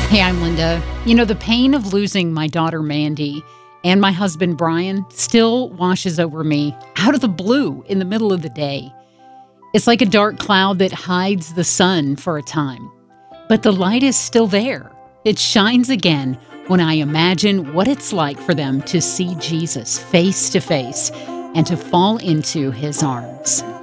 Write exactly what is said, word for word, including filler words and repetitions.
Hey, I'm Linda. You know, the pain of losing my daughter Mandy and my husband Brian still washes over me out of the blue in the middle of the day. It's like a dark cloud that hides the sun for a time. But the light is still there. It shines again when I imagine what it's like for them to see Jesus face to face and to fall into his arms.